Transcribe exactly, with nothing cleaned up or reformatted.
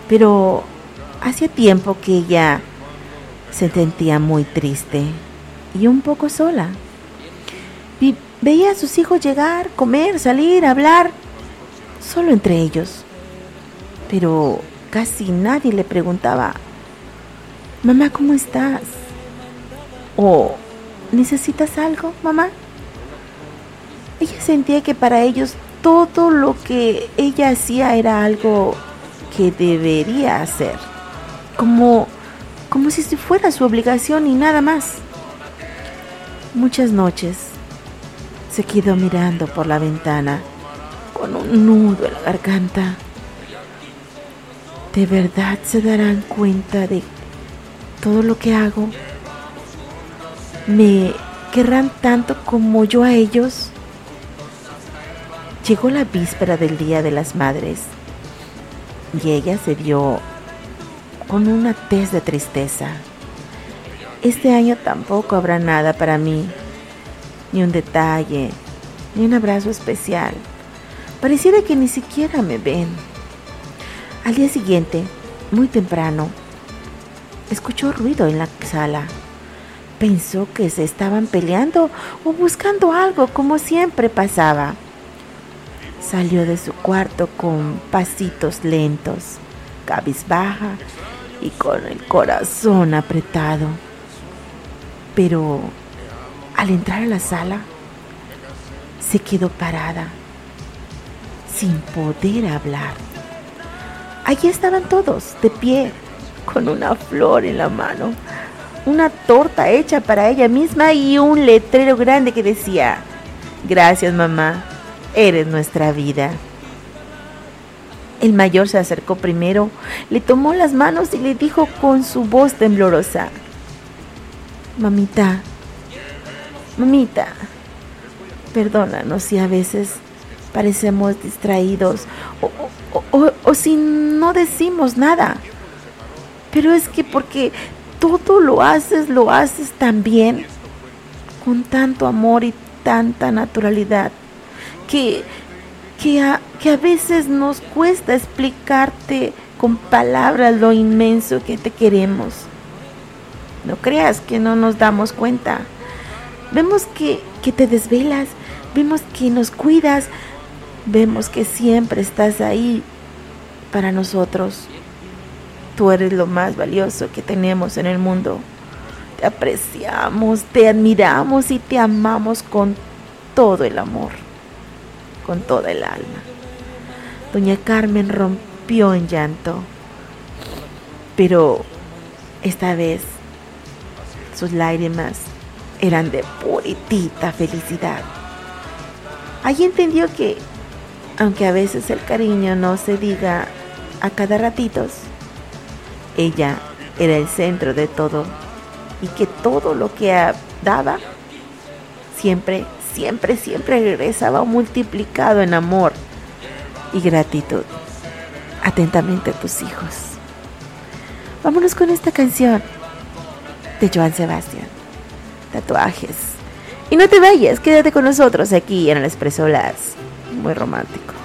pero hacía tiempo que ella se sentía muy triste y un poco sola. Vi- veía a sus hijos llegar, comer, salir, hablar, solo entre ellos. Pero casi nadie le preguntaba: mamá, ¿cómo estás? O ¿necesitas algo, mamá? Ella sentía que para ellos todo lo que ella hacía era algo que debería hacer, como, como si fuera su obligación y nada más. Muchas noches se quedó mirando por la ventana con un nudo en la garganta. ¿De verdad se darán cuenta de todo lo que hago? ¿Me querrán tanto como yo a ellos? Llegó la víspera del Día de las Madres y ella se dio con una tez de tristeza. Este año tampoco habrá nada para mí, ni un detalle, ni un abrazo especial. Pareciera que ni siquiera me ven. Al día siguiente, muy temprano, escuchó ruido en la sala. Pensó que se estaban peleando o buscando algo, como siempre pasaba. Salió de su cuarto con pasitos lentos, cabizbaja y con el corazón apretado. Pero al entrar a la sala, se quedó parada, sin poder hablar. Allí estaban todos, de pie, con una flor en la mano, una torta hecha para ella misma y un letrero grande que decía: gracias, mamá, eres nuestra vida. El mayor se acercó primero, le tomó las manos y le dijo con su voz temblorosa: mamita, mamita, perdónanos si a veces parecemos distraídos o, o, o, o si no decimos nada. Pero es que porque todo lo haces, lo haces tan bien, con tanto amor y tanta naturalidad, que, que, a, que a veces nos cuesta explicarte con palabras lo inmenso que te queremos. No creas que no nos damos cuenta. Vemos que, que te desvelas, vemos que nos cuidas, vemos que siempre estás ahí para nosotros. Tú eres lo más valioso que tenemos en el mundo. Te apreciamos, te admiramos y te amamos con todo el amor, con toda el alma. Doña Carmen rompió en llanto, pero esta vez sus lágrimas eran de puritita felicidad. Allí entendió que, aunque a veces el cariño no se diga a cada ratitos, ella era el centro de todo y que todo lo que daba siempre, siempre, siempre regresaba multiplicado en amor y gratitud. Atentamente, tus hijos. Vámonos con esta canción de Joan Sebastián, Tatuajes. Y no te vayas, quédate con nosotros aquí en el Expreso Blas. Muy romántico.